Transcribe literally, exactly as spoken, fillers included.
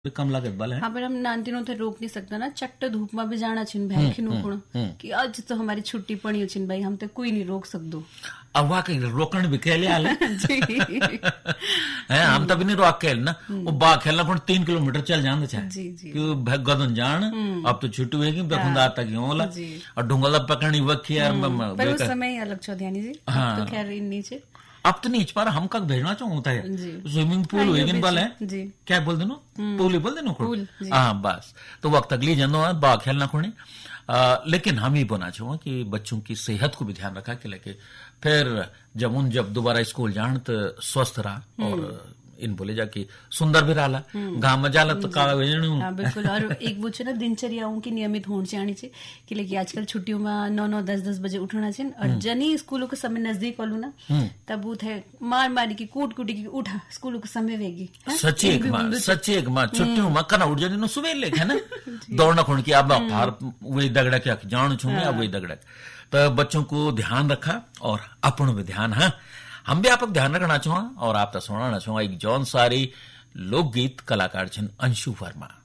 कम लागत वाला है। हाँ, पर हम नानतीनों थे रोक नहीं सकता ना, चट्ट धूप में भी जाना छिन भाई खिनु कि आज तो हमारी छुट्टी पड़ी छिन भाई, हम तो कोई नहीं रोक सकदो। अब वाकई रोकण भी कह लिया है हम तभी नहीं रोक के ना, वो बा खेलना पण तीन किलोमीटर चल जाना चाहे जी जी क्यों गदन जान अब तो छुट्टी हुएगी बखुंदा तक होला और ढूंगला पकड़नी वक्की यार पर उस समय अलग चौधरी जी। हाँ तो खैर नीचे अब तो नहीं पर हम कब भेजना चाहता है स्विमिंग पूल हुएगी बाल है क्या बोल देनो पूल ही बोल देनो हाँ बस तो वक्त अगली जनो है बा खेलना खोने लेकिन हम ही बोना चाहूँ कि बच्चों की सेहत को भी ध्यान रखा कि लेके फिर जब उन जब दोबारा स्कूल जान तो स्वस्थ रहा और इन बोले जाके सुंदर भी रहा गाँव में जाला तो काला भेजने हाँ बिल्कुल। और एक वो ना दिनचर्याओं की नियमित होनी चाहिए छे कि लेकिन आजकल छुट्टियों में नौ नौ दस दस बजे उठना चाहिए और जनी स्कूलों के समय नजदीक वालू ना तब वो थे मार मारी की कूट कूटी की उठा स्कूलों के समय वेगी सच्ची एक माँ सच्ची एक माँ छुट्टियों में कना उठ जाने सुबह लेके है ना दौड़ना खोन की अब वही दगड़ा क्या जान छूंगे अब वही दगड़ा तो बच्चों को ध्यान रखा और अपन भी ध्यान हाँ हम भी आप ध्यान रखना चाहूँ और आप तो सुनाना चाहूँ एक जौन सारी लोकगीत कलाकार छन अंशु वर्मा।